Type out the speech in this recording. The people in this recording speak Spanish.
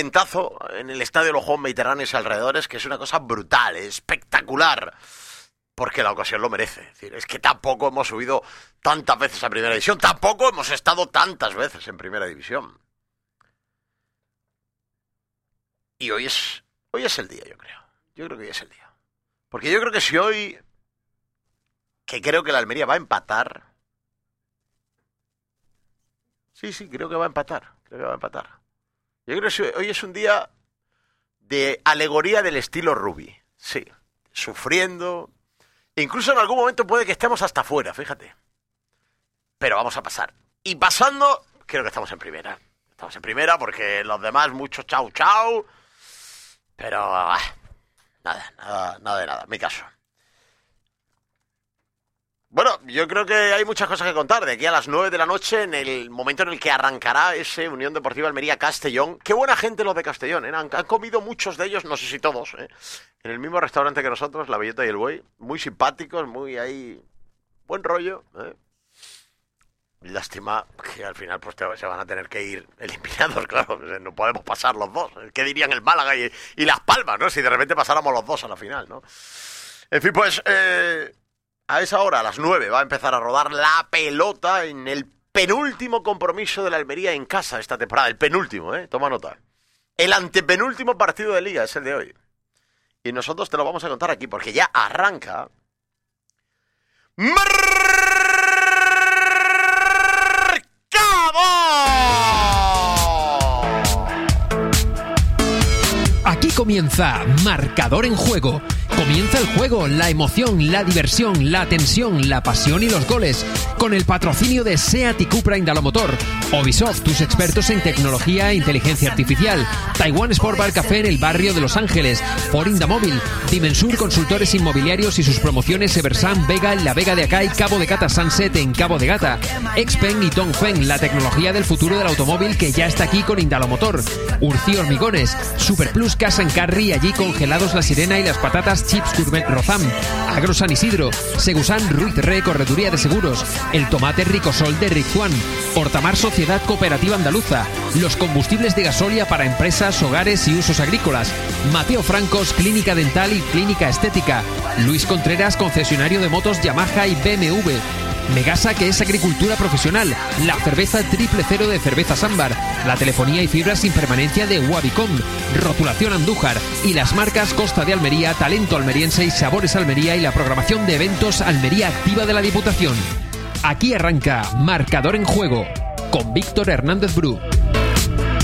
ambientazo en el estadio de los Juegos Mediterráneos y alrededores, que es una cosa brutal, espectacular, porque la ocasión lo merece. Es decir, es que tampoco hemos subido tantas veces a Primera División, tampoco hemos estado tantas veces en Primera División. Y hoy es el día, yo creo. Yo creo que hoy es el día. Porque yo creo que si hoy, que creo que la Almería va a empatar. Sí, creo que va a empatar. Yo creo que hoy es un día de alegoría del estilo Rubi. Sí, sufriendo. Incluso en algún momento puede que estemos hasta fuera, fíjate. Pero vamos a pasar. Y pasando, creo que estamos en primera. Estamos en primera porque los demás, mucho chau. Pero nada de nada, mi caso. Bueno, yo creo que hay muchas cosas que contar. De aquí a las 9 de la noche, en el momento en el que arrancará ese Unión Deportiva Almería-Castellón. Qué buena gente los de Castellón, ¿eh? Han comido muchos de ellos, no sé si todos, ¿eh? En el mismo restaurante que nosotros, La Bellota y el Buey. Muy simpáticos, muy ahí... buen rollo, ¿eh? Lástima que al final pues se van a tener que ir eliminados, claro. No podemos pasar los dos. ¿Qué dirían el Málaga y Las Palmas, ¿no? Si de repente pasáramos los dos a la final, ¿no? En fin, pues... a esa hora, a las 9, va a empezar a rodar la pelota en el penúltimo compromiso de la Almería en casa esta temporada. El penúltimo, toma nota. El antepenúltimo partido de Liga es el de hoy. Y nosotros te lo vamos a contar aquí porque ya arranca... ¡Marcador! Aquí comienza Marcador en Juego. Comienza el juego, la emoción, la diversión, la tensión, la pasión y los goles. Con el patrocinio de SEAT y Cupra Indalomotor. Ubisoft, tus expertos en tecnología e inteligencia artificial. Taiwan Sport Bar Café en el barrio de Los Ángeles. Ford Indamóvil. Dimensur Consultores Inmobiliarios y sus promociones Eversan Vega en la Vega de Acay, Cabo de Gata Sunset en Cabo de Gata. Xpeng y Dongfeng, la tecnología del futuro del automóvil que ya está aquí con Indalomotor. Urci Hormigones. Superplus Casa en Carri, allí congelados la sirena y las patatas Chips Gourmet Rozam. Agro San Isidro. Segusan Ruiz Re Correduría de Seguros. El tomate Ricosol de Rizuan. Hortamar Sociedad Cooperativa Andaluza. Los combustibles de gasolina para empresas, hogares y usos agrícolas. Mateo Francos Clínica Dental y Clínica Estética. Luis Contreras Concesionario de motos Yamaha y BMW. Megasa, que es agricultura profesional. La cerveza Triple Cero de Cervezas Ámbar. La telefonía y fibra sin permanencia de Wabicom. Rotulación Andújar. Y las marcas Costa de Almería, Talento Almeriense y Sabores Almería y la programación de eventos Almería Activa de la Diputación. Aquí arranca Marcador en Juego con Víctor Hernández Bru.